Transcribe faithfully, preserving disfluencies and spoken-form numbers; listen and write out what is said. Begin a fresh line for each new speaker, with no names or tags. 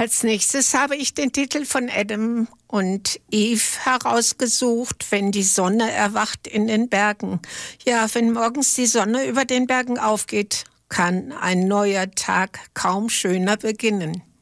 Als nächstes habe ich den Titel von Adam und Eve herausgesucht, wenn die Sonne erwacht in den Bergen. Ja, wenn morgens die Sonne über den Bergen aufgeht, kann ein neuer Tag kaum schöner beginnen.